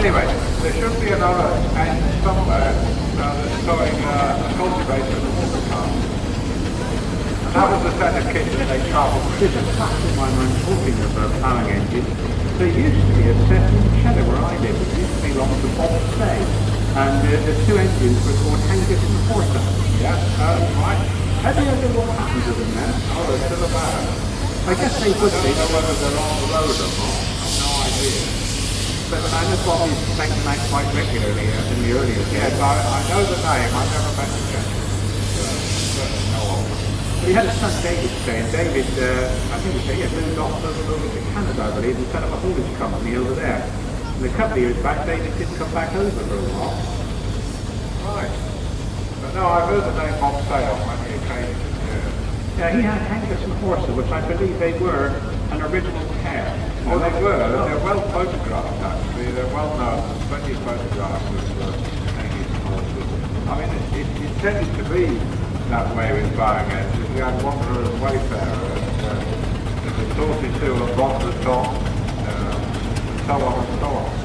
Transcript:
Anyway, there should be another tank somewhere that's showing a cultivator and a water plant. And that was the set of kits that they travelled with. There's a fact in my mind talking about plowing engines. There used to be a set in Cheddar where I live. It used to belong to Bob Stay. And the two engines were called Angus and Porter. Yeah, right. Have you ever what happened to them now? Oh, they're still about. I guess they would I be. don't know whether they're on the road or not. I've no idea. But I know Bob used to take them out quite regularly in the earlier days. Yes, I know the name. I've never met the gentleman. No of them. He had a son, David, today, and David, I think he had moved off over to Canada, I believe, and set up a haulage company over there. And a couple of years back, David didn't come back over for a while. Right. But no, I've heard the name Bob Say on many occasions. Yeah, he had Angus and Horser, which I believe they were an original pair. Oh, they were. They're well photographed, actually. They're well known. There's plenty of photographs of Angus and horses. I mean, it tended to be that way with buying engines. You had Wanderer and Wayfarer, and the Tortoise Hill and Bond the Top, and so on and so on.